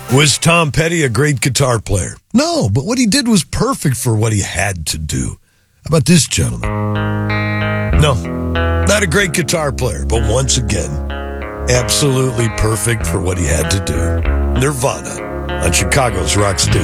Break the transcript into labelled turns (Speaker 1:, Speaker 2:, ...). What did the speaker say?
Speaker 1: Was Tom Petty a great guitar player? No, but what he did was perfect for what he had to do. How about this gentleman? No, not a great guitar player, but once again, absolutely perfect for what he had to do. Nirvana on Chicago's Rock Station.